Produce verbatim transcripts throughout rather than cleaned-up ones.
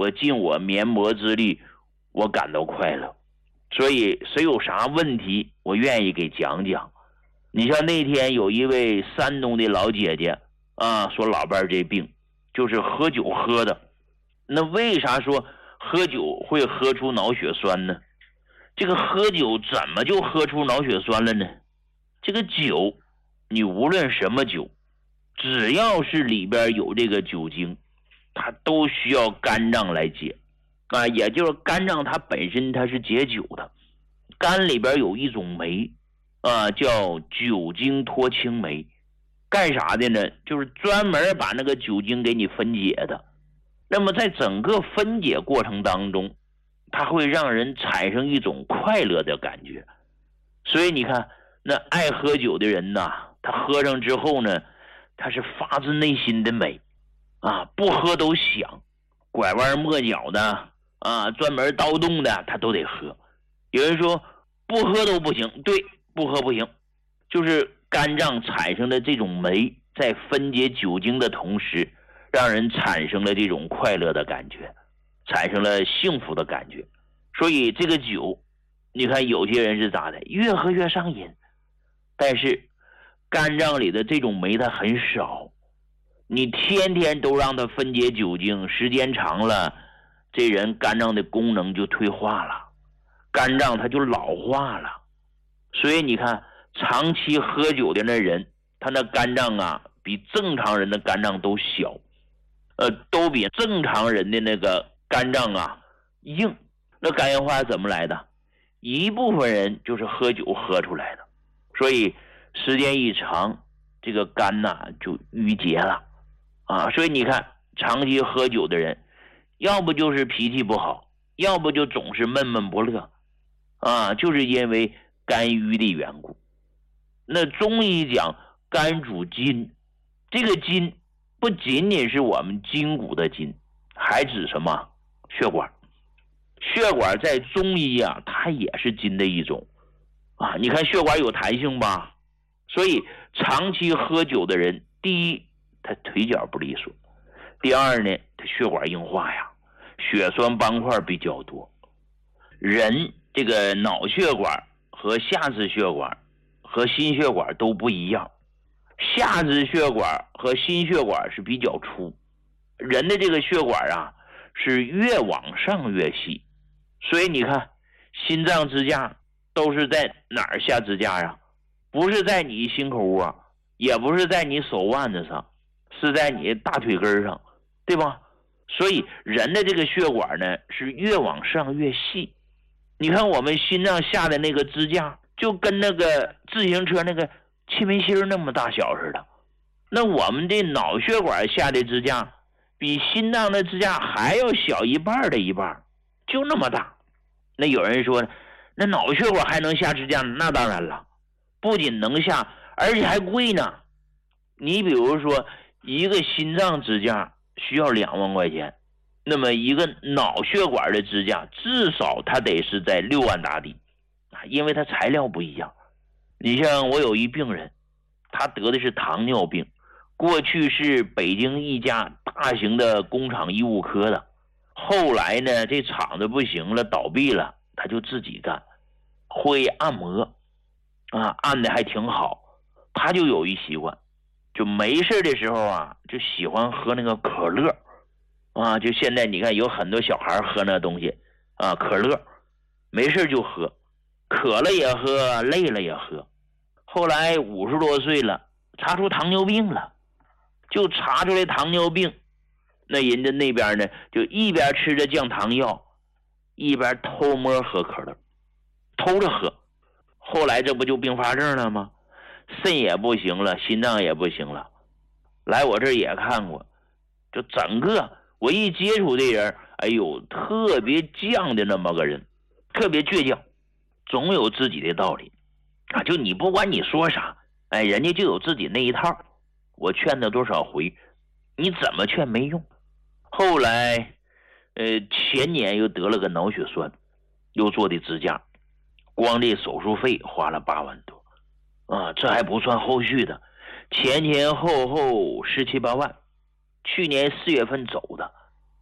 我尽我绵薄之力，我感到快乐。所以谁有啥问题，我愿意给讲讲。你像那天有一位山东的老姐姐啊，说老伴这病就是喝酒喝的。那为啥说喝酒会喝出脑血栓呢？这个喝酒怎么就喝出脑血栓了呢？这个酒，你无论什么酒，只要是里边有这个酒精，它都需要肝脏来解啊，也就是肝脏它本身它是解酒的。肝里边有一种酶啊，叫酒精脱氢酶，干啥的呢？就是专门把那个酒精给你分解的。那么在整个分解过程当中，它会让人产生一种快乐的感觉。所以你看，那爱喝酒的人呐，他喝上之后呢，他是发自内心的美啊，不喝都想，拐弯抹角的啊，专门叨动的他都得喝。有人说不喝都不行，对，不喝不行，就是肝脏产生的这种酶在分解酒精的同时，让人产生了这种快乐的感觉，产生了幸福的感觉。所以这个酒，你看有些人是咋的，越喝越上瘾，但是肝脏里的这种酶它很少，你天天都让它分解酒精，时间长了，这人肝脏的功能就退化了，肝脏它就老化了。所以你看长期喝酒的那人，他那肝脏啊比正常人的肝脏都小，呃，都比正常人的那个肝脏啊硬。那肝硬化怎么来的？一部分人就是喝酒喝出来的，所以时间一长，这个肝呐、啊、就淤结了啊。所以你看长期喝酒的人，要不就是脾气不好，要不就总是闷闷不乐啊，就是因为肝郁的缘故。那中医讲肝主筋，这个筋不仅仅是我们筋骨的筋，还指什么？血管。血管在中医啊，它也是筋的一种啊。你看血管有弹性吧？所以长期喝酒的人，第一，他腿脚不利索；第二呢，他血管硬化呀，血栓斑块比较多。人这个脑血管和下肢血管和心血管都不一样，下肢血管和心血管是比较粗，人的这个血管啊是越往上越细。所以你看心脏支架都是在哪儿下支架呀？不是在你心口窝，也不是在你手腕子上，是在你大腿根上，对吧？所以人的这个血管呢是越往上越细。你看我们心脏下的那个支架就跟那个自行车那个气门芯那么大小似的，那我们的脑血管下的支架比心脏的支架还要小一半的一半，就那么大。那有人说那脑血管还能下支架？那当然了，不仅能下，而且还贵呢。你比如说一个心脏支架需要两万块钱，那么一个脑血管的支架至少它得是在六万打底啊，因为它材料不一样。你像我有一病人，他得的是糖尿病，过去是北京一家大型的工厂医务科的，后来呢这厂子不行了，倒闭了，他就自己干，会按摩啊，按的还挺好。他就有一习惯，就没事的时候啊就喜欢喝那个可乐啊，就现在你看有很多小孩喝那东西啊，可乐，没事就喝，渴了也喝，累了也喝。后来五十多岁了，查出糖尿病了，就查出来糖尿病，那人家那边呢就一边吃着降糖药，一边偷摸喝可乐，偷着喝。后来这不就并发症了吗？肾也不行了，心脏也不行了。来我这儿也看过，就整个我一接触这人，哎呦，特别犟的那么个人，特别倔强，总有自己的道理啊。就你不管你说啥，哎，人家就有自己那一套。我劝他多少回，你怎么劝没用。后来呃，前年又得了个脑血栓，又做的支架，光这手术费花了八万多啊，这还不算后续的，前前后后十七八万。去年四月份走的，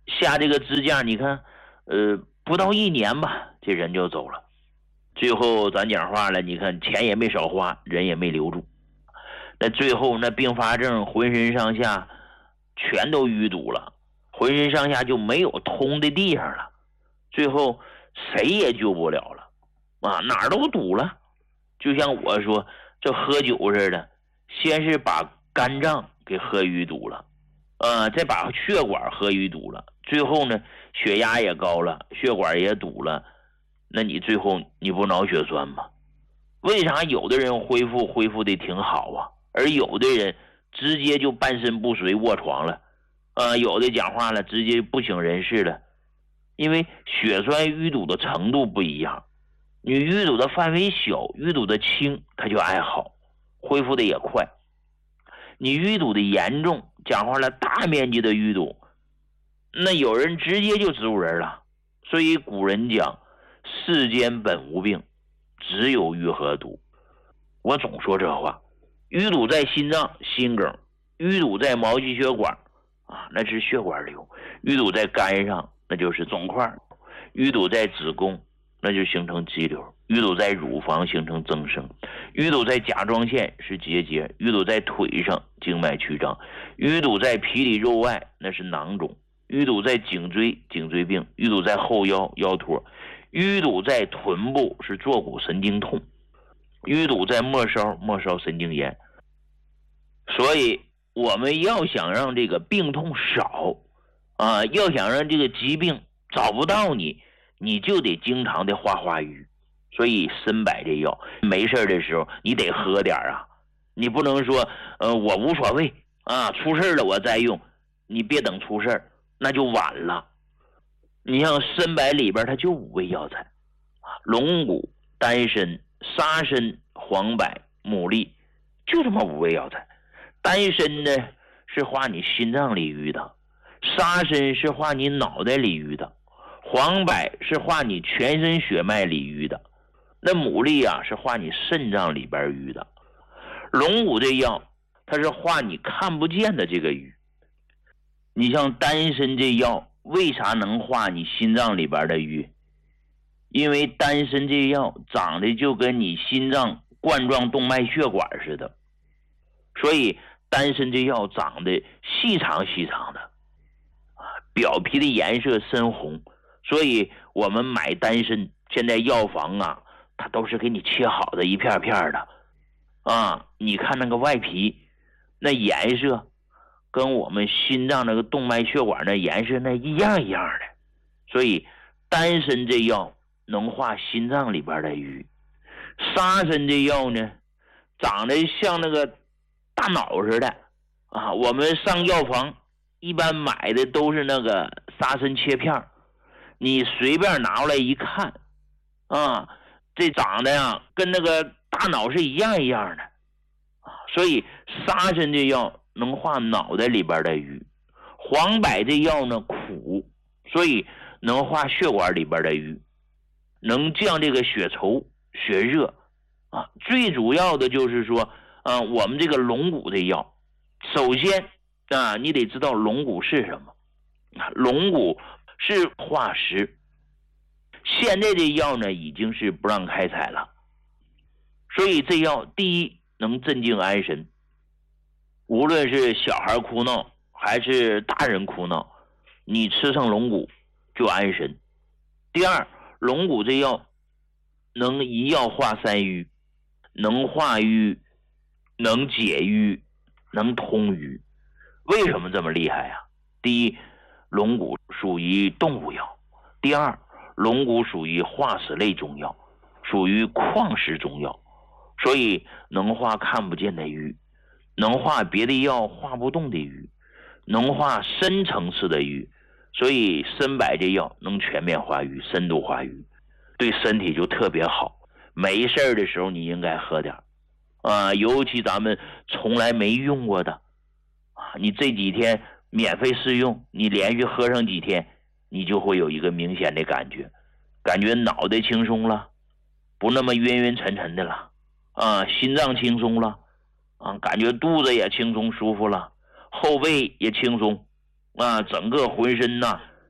下这个支架，你看，呃，不到一年吧，这人就走了。最后咱讲话了，你看钱也没少花，人也没留住。那最后那并发症，浑身上下全都淤堵了，浑身上下就没有通的地方了。最后谁也救不了了啊，哪儿都堵了。就像我说这喝酒似的，先是把肝脏给喝淤堵了，呃，再把血管喝淤堵了，最后呢血压也高了，血管也堵了，那你最后你不脑血栓吗？为啥有的人恢复恢复的挺好啊，而有的人直接就半身不遂卧床了，呃，有的讲话了直接不省人事了？因为血栓淤堵的程度不一样，你淤堵的范围小，淤堵的轻，它就爱好，恢复的也快。你淤堵的严重，讲话了大面积的淤堵，那有人直接就植物人了。所以古人讲世间本无病，只有愈合毒。我总说这话，淤堵在心脏心梗，淤堵在毛细血管啊，那是血管瘤；淤堵在肝上，那就是肿块；淤堵在子宫，那就形成肌瘤；淤堵在乳房形成增生；淤堵在甲状腺是结节；淤堵在腿上静脉曲张；淤堵在皮里肉外那是囊肿；淤堵在颈椎颈椎病；淤堵在后腰腰托；淤堵在臀部是坐骨神经痛；淤堵在末梢末梢神经炎。所以我们要想让这个病痛少啊，要想让这个疾病找不到你，你就得经常的化化瘀。所以参柏这药没事的时候你得喝点啊，你不能说呃我无所谓啊，出事了我再用，你别等出事那就晚了。你像参柏里边它就五味药材，龙骨、丹参、沙参、黄柏、牡蛎，就这么五味药材。丹参呢是化你心脏里瘀的，沙参是化你脑袋里瘀的，黄柏是化你全身血脉里瘀的，那牡蛎啊是化你肾脏里边瘀的，龙骨这药它是化你看不见的这个瘀。你像丹参这药为啥能化你心脏里边的瘀？因为丹参这药长得就跟你心脏冠状动脉血管似的，所以丹参这药长得细长细长的，表皮的颜色深红，所以我们买丹参现在药房啊它都是给你切好的一片片的啊，你看那个外皮那颜色跟我们心脏那个动脉血管那颜色那一样一样的。所以丹参这药能化心脏里边的瘀。沙参这药呢长得像那个大脑似的啊，我们上药房一般买的都是那个沙参切片，你随便拿过来一看啊，这长得呀跟那个大脑是一样一样的啊。所以沙参这药能化脑袋里边的瘀。黄柏这药呢苦，所以能化血管里边的瘀，能降这个血稠血热啊。最主要的就是说啊，我们这个龙骨这药，首先啊你得知道龙骨是什么。龙骨是化石，现在这药呢已经是不让开采了。所以这药第一能镇静安神，无论是小孩哭闹还是大人哭闹，你吃上龙骨就安神。第二，龙骨这药能一药化三瘀，能化瘀，能解瘀，能通瘀。为什么这么厉害啊？第一，龙骨属于动物药；第二，龙骨属于化石类中药，属于矿石中药，所以能化看不见的瘀，能化别的药化不动的瘀，能化深层次的瘀。所以参柏这药能全面化瘀，深度化瘀，对身体就特别好。没事的时候你应该喝点啊，尤其咱们从来没用过的啊，你这几天免费试用，你连续喝上几天，你就会有一个明显的感觉，感觉脑袋轻松了，不那么晕晕沉沉的了啊，心脏轻松了啊，感觉肚子也轻松舒服了，后背也轻松啊，整个浑身呐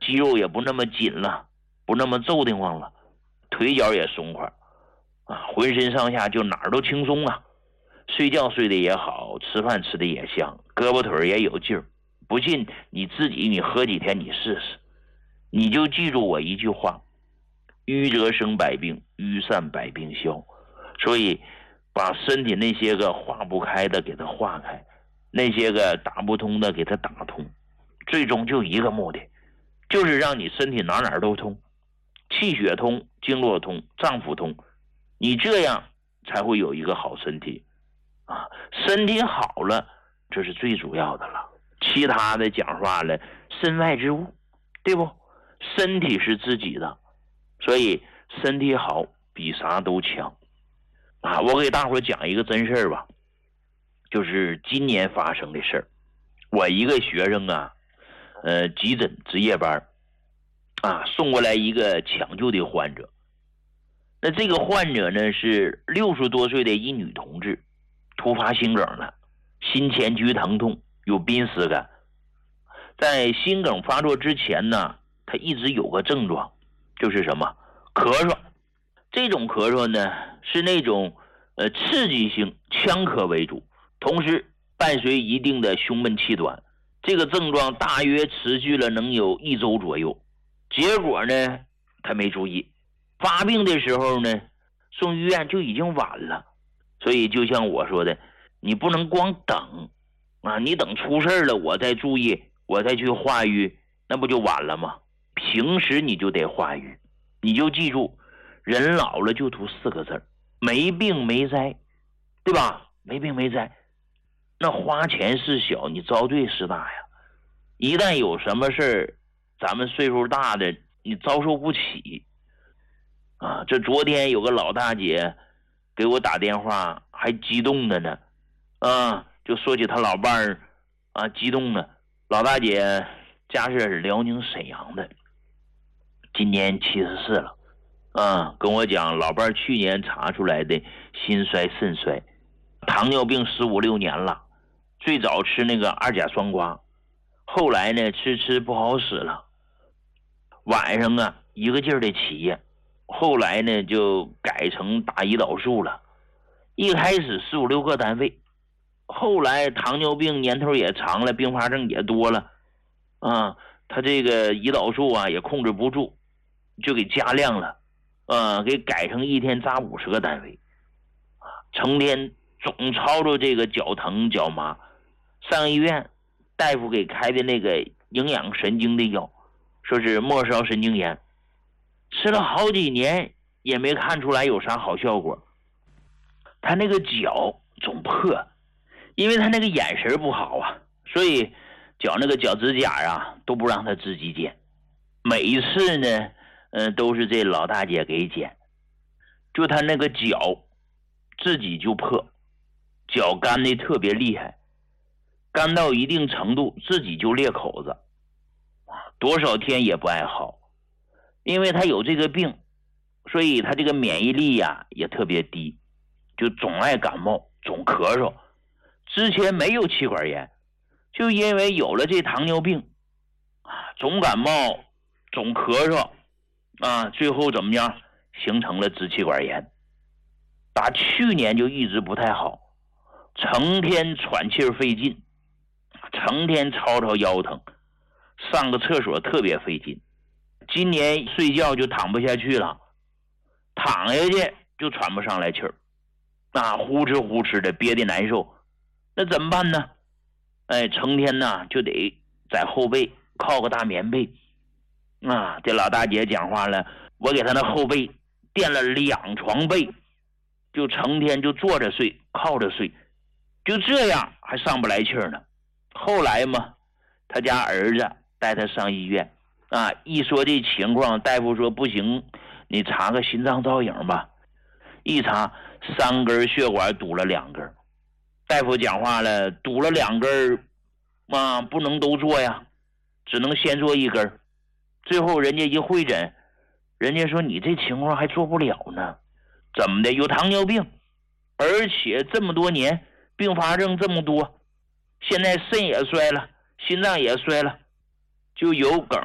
肌肉也不那么紧了，不那么皱得慌了，腿脚也松快啊，浑身上下就哪儿都轻松啊，睡觉睡得也好，吃饭吃得也香，胳膊腿也有劲儿。不信你自己你喝几天你试试，你就记住我一句话，瘀则生百病，瘀散百病消。所以把身体那些个化不开的给它化开，那些个打不通的给它打通，最终就一个目的，就是让你身体哪哪都通，气血通，经络通，脏腑通，你这样才会有一个好身体啊！身体好了，这是最主要的了。其他的讲话了，身外之物，对不？身体是自己的，所以身体好比啥都强啊！我给大伙讲一个真事儿吧，就是今年发生的事儿。我一个学生啊，呃，急诊值夜班啊，送过来一个抢救的患者。那这个患者呢是六十多岁的一女同志，突发心梗了，心前区疼痛，有濒死感。在心梗发作之前呢，她一直有个症状，就是什么？咳嗽。这种咳嗽呢是那种呃刺激性呛咳为主，同时伴随一定的胸闷气短。这个症状大约持续了能有一周左右。结果呢，她没注意，发病的时候呢，送医院就已经晚了。所以就像我说的，你不能光等啊，你等出事了我再注意，我再去化瘀，那不就晚了吗？平时你就得化瘀，你就记住，人老了就图四个字，没病没灾，对吧？没病没灾，那花钱事小，你遭罪事大呀。一旦有什么事儿，咱们岁数大的你遭受不起啊！这昨天有个老大姐给我打电话，还激动的呢，啊，就说起她老伴儿啊，激动的。老大姐家是辽宁沈阳的，今年七十四了，啊，跟我讲老伴儿去年查出来的心衰肾衰，糖尿病十五六年了，最早吃那个二甲双胍，后来呢吃吃不好使了，晚上啊一个劲儿的起夜，后来呢就改成打胰岛素了，一开始四五六个单位，后来糖尿病年头也长了，并发症也多了啊，他这个胰岛素啊也控制不住，就给加量了，啊，给改成一天扎五十个单位，啊，成天总操着这个脚疼脚麻，上医院大夫给开的那个营养神经的药，说是末梢神经炎，吃了好几年也没看出来有啥好效果。他那个脚总破，因为他那个眼神不好啊，所以脚那个脚趾甲啊都不让他自己剪，每一次呢嗯、呃，都是这老大姐给剪，就他那个脚自己就破，脚干的特别厉害，干到一定程度自己就裂口子，多少天也不爱好。因为他有这个病，所以他这个免疫力呀、啊、也特别低，就总爱感冒，总咳嗽。之前没有气管炎，就因为有了这糖尿病啊，总感冒总咳嗽啊，最后怎么样形成了支气管炎。打去年就一直不太好，成天喘气费劲，成天吵吵腰疼，上个厕所特别费劲。今年睡觉就躺不下去了，躺下去就喘不上来气儿，啊，呼哧呼哧的憋得难受。那怎么办呢？哎，成天呢就得在后背靠个大棉被。啊，这老大姐讲话了，我给她那后背垫了两床被，就成天就坐着睡，靠着睡，就这样还上不来气儿呢。后来嘛，他家儿子带他上医院，啊，一说这情况，大夫说不行，你查个心脏造影吧。一查，三根血管堵了两根。大夫讲话了，堵了两根啊，不能都做呀，只能先做一根。最后人家一会诊，人家说你这情况还做不了呢。怎么的？有糖尿病，而且这么多年并发症这么多，现在肾也衰了，心脏也衰了，就有梗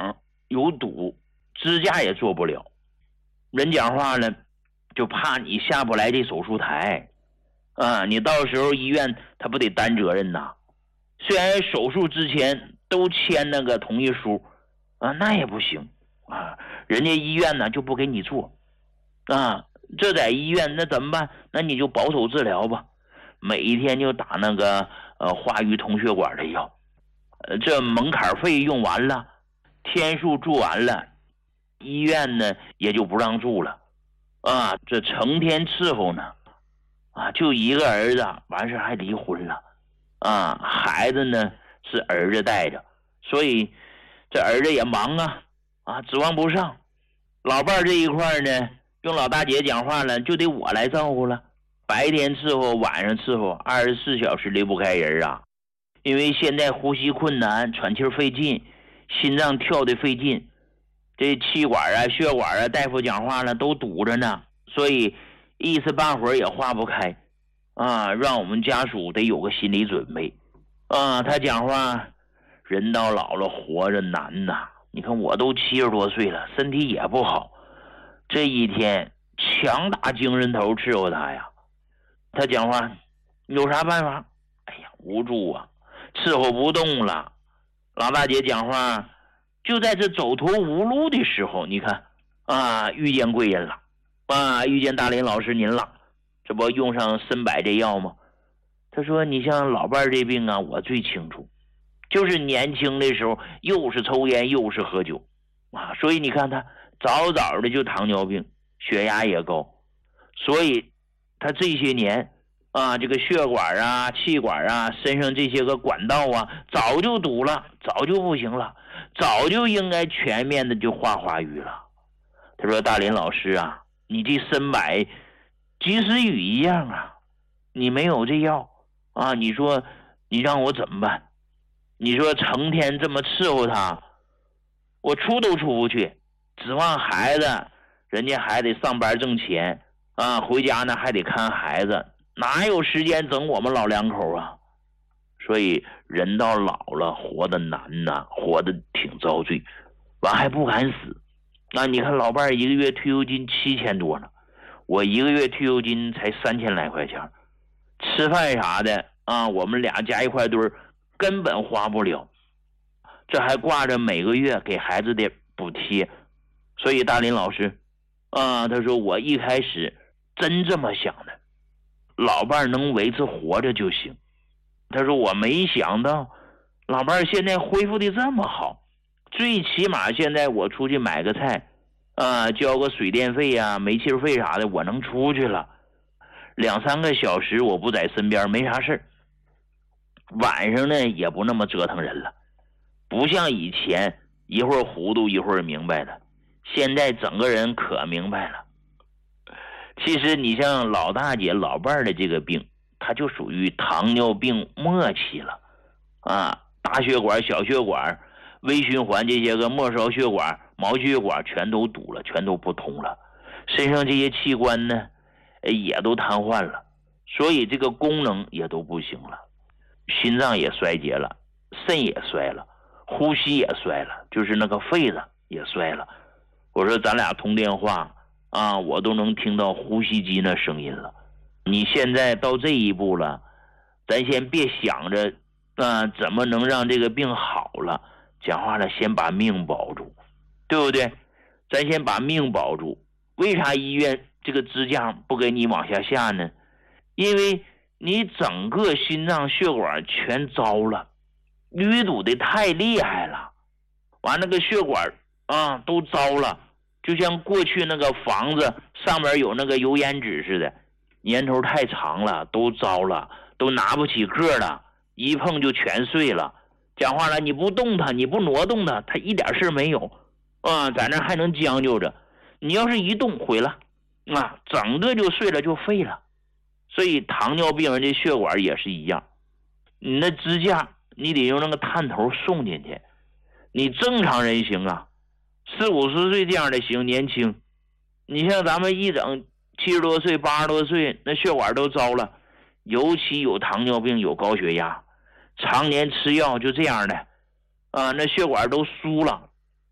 有堵，支架也做不了。人讲话了，就怕你下不来这手术台啊，你到时候医院他不得担责任呐？虽然手术之前都签那个同意书啊，那也不行啊，人家医院呢就不给你做啊。这在医院那怎么办？那你就保守治疗吧，每一天就打那个呃化瘀通血管的药，呃这门槛费用完了，天数住完了，医院呢也就不让住了啊。这成天伺候呢啊，就一个儿子，完事还离婚了啊，孩子呢是儿子带着，所以这儿子也忙啊啊，指望不上。老伴这一块呢，用老大姐讲话了，就得我来照顾了，白天伺候，晚上伺候，二十四小时离不开人啊。因为现在呼吸困难，喘气费劲，心脏跳的费劲，这气管啊血管啊大夫讲话了都堵着呢，所以一时半会儿也化不开啊，让我们家属得有个心理准备啊。他讲话，人到老了活着难呐，你看我都七十多岁了，身体也不好，这一天强打精神头伺候他呀。他讲话有啥办法？哎呀，无助啊，伺候不动了。老大姐讲话，就在这走投无路的时候，你看啊，遇见贵人了啊，遇见大林老师您了，这不用上参柏这药吗？他说你像老伴这病啊，我最清楚，就是年轻的时候又是抽烟又是喝酒啊，所以你看他早早的就糖尿病，血压也高，所以他这些年啊，这个血管啊气管啊身上这些个管道啊早就堵了，早就不行了，早就应该全面的就化化瘀了。他说大林老师啊，你这参柏及时雨一样啊，你没有这药啊，你说你让我怎么办？你说成天这么伺候他，我出都出不去，指望孩子，人家还得上班挣钱啊，回家呢还得看孩子，哪有时间整我们老两口啊？所以人到老了活得难呐、啊，活得挺遭罪，完还不敢死。那你看老伴一个月退休金七千多呢，我一个月退休金才三千来块钱，吃饭啥的啊，我们俩加一块堆儿根本花不了，这还挂着每个月给孩子的补贴。所以大林老师啊，他说我一开始真这么想的，老伴能维持活着就行。他说我没想到老伴现在恢复的这么好，最起码现在我出去买个菜啊，交个水电费啊煤气费啥的，我能出去了，两三个小时我不在身边没啥事，晚上呢也不那么折腾人了，不像以前一会儿糊涂一会儿明白的，现在整个人可明白了。其实你像老大姐老伴的这个病，它就属于糖尿病末期了啊，大血管小血管微循环这些个末梢血管毛细血管全都堵了，全都不通了，身上这些器官呢也都瘫痪了，所以这个功能也都不行了，心脏也衰竭了，肾也衰了，呼吸也衰了，就是那个肺子也衰了。我说咱俩通电话啊，我都能听到呼吸机那声音了。你现在到这一步了，咱先别想着啊怎么能让这个病好了，讲话了先把命保住，对不对？咱先把命保住。为啥医院这个支架不给你往下下呢？因为你整个心脏血管全糟了，淤堵的太厉害了，完那个血管啊都糟了，就像过去那个房子上面有那个油烟纸似的，年头太长了，都糟了，都拿不起个了，一碰就全碎了。讲话了，你不动它，你不挪动它，它一点事没有啊，在那还能将就着。你要是一动毁了啊，整个就碎了，就废了。所以糖尿病人的血管也是一样，你那支架你得用那个探头送进去。你正常人行啊，四五十岁这样的行，年轻。你像咱们一整七十多岁八十多岁，那血管都糟了，尤其有糖尿病有高血压，常年吃药就这样的啊，那血管都酥了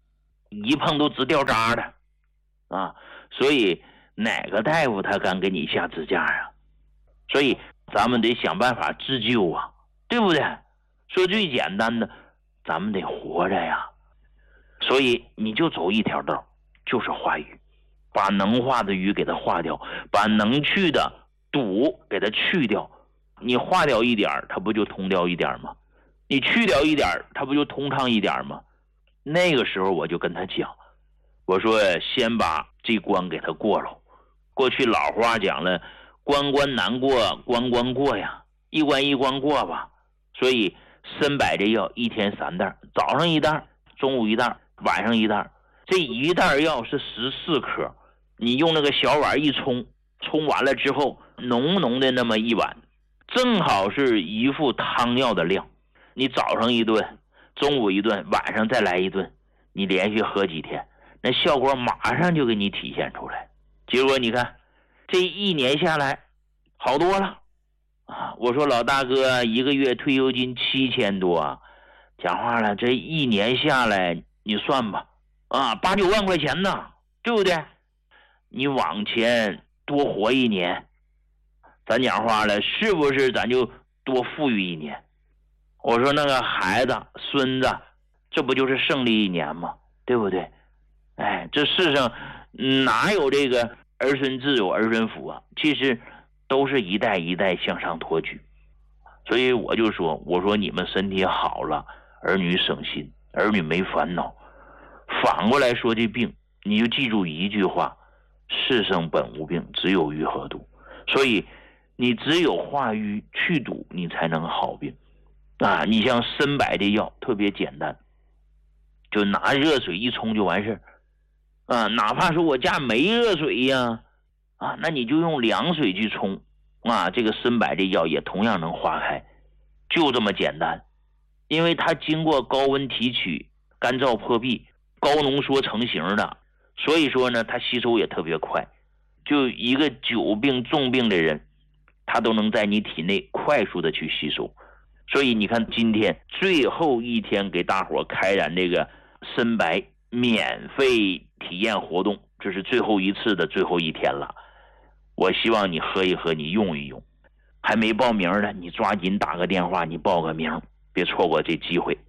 一碰都直掉渣的啊！所以哪个大夫他敢给你下支架啊？所以咱们得想办法自救啊，对不对？说最简单的，咱们得活着呀。所以你就走一条道，就是化瘀，把能化的瘀给它化掉，把能去的堵给它去掉。你化掉一点，它不就通掉一点吗？你去掉一点，它不就通畅一点吗？那个时候我就跟他讲，我说先把这关给他过了。过去老话讲了，关关难过关关过呀，一关一关过吧。所以参柏这药一天三袋，早上一袋，中午一袋，晚上一袋。这一袋药是十四颗，你用那个小碗一冲，冲完了之后浓浓的那么一碗，正好是一副汤药的量。你早上一顿，中午一顿，晚上再来一顿，你连续喝几天，那效果马上就给你体现出来。结果你看这一年下来好多了啊！我说老大哥一个月退休金七千多啊，讲话了，这一年下来你算吧啊，八九万块钱呢，对不对？你往前多活一年，咱讲话了，是不是咱就多富裕一年？我说那个孩子孙子，这不就是胜利一年吗？对不对？哎，这世上哪有这个儿孙自有儿孙福啊？其实都是一代一代向上托举。所以我就说，我说你们身体好了，儿女省心，儿女没烦恼。反过来说这病，你就记住一句话，世上本无病，只有愈合毒。所以你只有化瘀去堵，你才能好病啊！你像参柏这药特别简单，就拿热水一冲就完事啊！哪怕说我家没热水呀，啊，那你就用凉水去冲啊，这个参柏这药也同样能化开，就这么简单。因为它经过高温提取、干燥破壁、高浓缩成型的，所以说呢，它吸收也特别快。就一个久病重病的人，他都能在你体内快速的去吸收。所以你看今天最后一天给大伙开展这个参柏免费体验活动，这是最后一次的最后一天了。我希望你喝一喝，你用一用。还没报名的，你抓紧打个电话，你报个名，别错过这机会。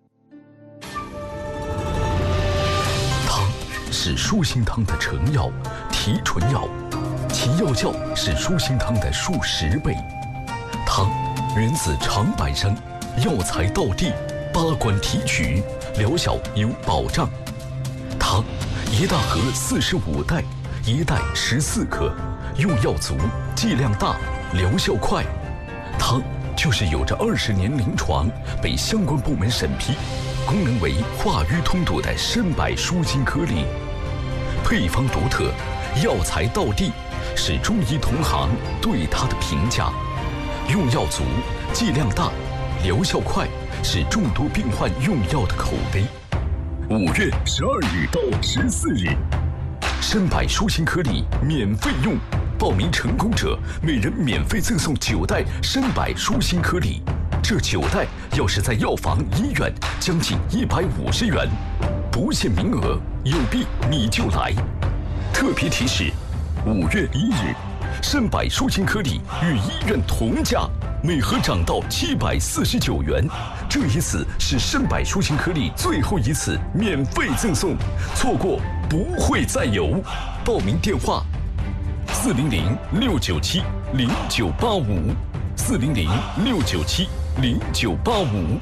汤是舒心汤的成药、提纯药，其药效是舒心汤的数十倍。汤源自长白山，药材到地，八关提取，疗效有保障。汤一大盒四十五袋，一袋十四克，用药足，剂量大，疗效快。汤就是有着二十年临床，被相关部门审批，功能为化瘀通堵的参柏舒心颗粒。配方独特，药材到地，是中医同行对它的评价。用药足，剂量大，疗效快，是众多病患用药的口碑。五月十二日到十四日，参柏舒心颗粒免费用，报名成功者每人免费赠送九袋参柏舒心颗粒。这九袋要是在药房、医院，将近一百五十元，不限名额，有病你就来。特别提示：五月一日，参柏舒心颗粒与医院同价，每盒涨到七百四十九元。这一次是参柏舒心颗粒最后一次免费赠送，错过不会再有。报名电话：四零零六九七零九八五，四零零六九七零九八五。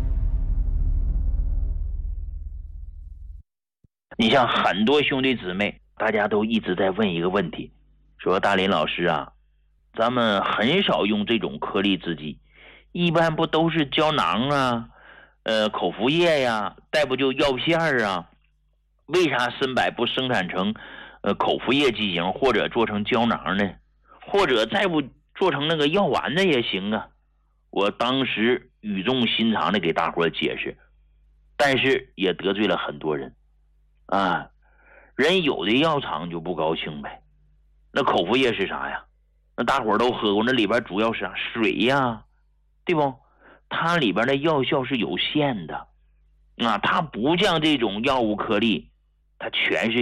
你像很多兄弟姊妹，大家都一直在问一个问题，说大林老师啊，咱们很少用这种颗粒制剂，一般不都是胶囊啊，呃，口服液呀，再不就药片啊？为啥参柏不生产成呃口服液剂型，或者做成胶囊呢？或者再不做成那个药丸的也行啊？我当时语重心长的给大伙解释，但是也得罪了很多人啊。人有的药厂就不高兴呗。那口服液是啥呀？那大伙都喝过，那里边主要是啥？水呀，对不？它里边的药效是有限的啊，它不像这种药物颗粒它全是